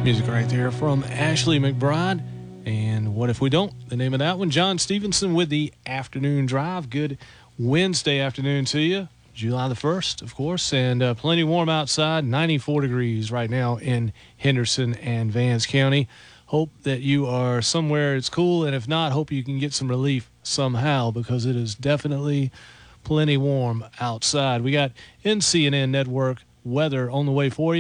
Music right there from Ashley McBride. And What If We Don't? The name of that one. John Stevenson with the Afternoon Drive. Good Wednesday afternoon to you. July the 1st, of course, and plenty warm outside. 94 degrees right now in Henderson and Vance County. Hope that you are somewhere it's cool, and if not, hope you can get some relief somehow because it is definitely plenty warm outside. We got NCNN Network weather on the way for you.